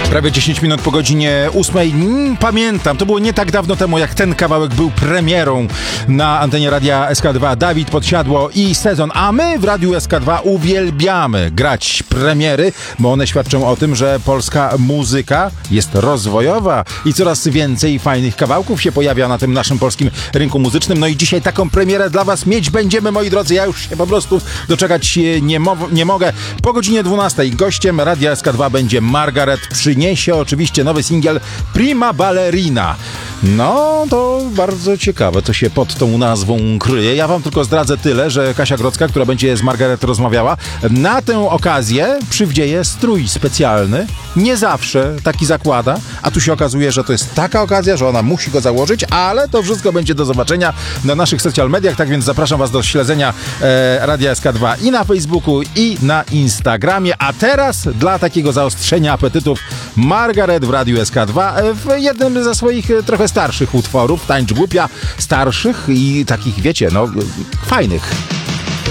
Prawie 10 minut po godzinie 8. Pamiętam, to było nie tak dawno temu, jak ten kawałek był premierą na antenie Radia SK2. Dawid Podsiadło i Sezon. A my w Radiu SK2 uwielbiamy grać premiery, bo one świadczą o tym, że polska muzyka jest rozwojowa i coraz więcej fajnych kawałków się pojawia na tym naszym polskim rynku muzycznym. No i dzisiaj taką premierę dla was mieć będziemy, moi drodzy. Ja już się po prostu doczekać nie mogę. Po godzinie 12 gościem Radia SK2 będzie Margaret. Przyniesie oczywiście nowy singiel Prima Ballerina. No, to bardzo ciekawe, co się pod tą nazwą kryje. Ja wam tylko zdradzę tyle, że Kasia Grodzka, która będzie z Margaret rozmawiała, na tę okazję przywdzieje strój specjalny. Nie zawsze taki zakłada, a tu się okazuje, że to jest taka okazja, że ona musi go założyć, ale to wszystko będzie do zobaczenia na naszych social mediach, tak więc zapraszam was do śledzenia Radia SK2 i na Facebooku, i na Instagramie. A teraz dla takiego zaostrzenia apetytów Margaret w Radiu SK2 w jednym ze swoich trochę starszych utworów, Tańcz Głupia, starszych i takich, wiecie, no, fajnych.